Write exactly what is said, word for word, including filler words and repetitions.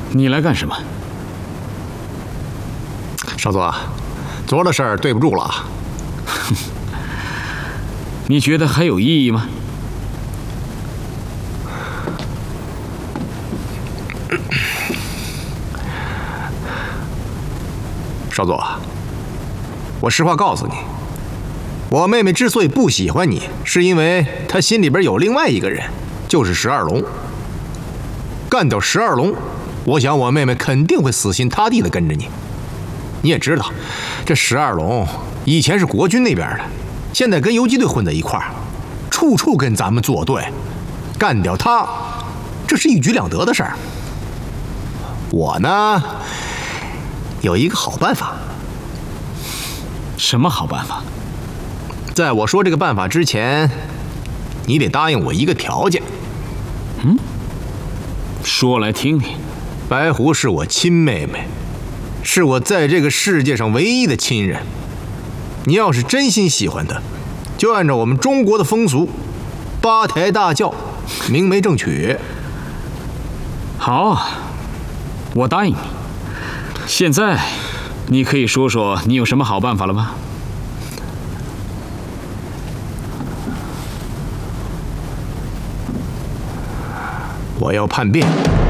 你来干什么？ 少佐，昨儿的事儿对不住了。 你觉得还有意义吗？ 少佐，我实话告诉你，我妹妹之所以不喜欢你，是因为她心里边有另外一个人，就是十二龙。干掉十二龙，我想我妹妹肯定会死心塌地的跟着你。你也知道，这十二龙以前是国军那边的，现在跟游击队混在一块儿，处处跟咱们作对。干掉他，这是一举两得的事儿。我呢，有一个好办法。 什么好办法？ 在我说这个办法之前，你得答应我一个条件。 嗯，说来听听。 白狐是我亲妹妹，是我在这个世界上唯一的亲人。你要是真心喜欢她，就按照我们中国的风俗，八抬大轿，明媒正娶。 好，我答应你。现在，你可以说说你有什么好办法了吗？ 我要叛变。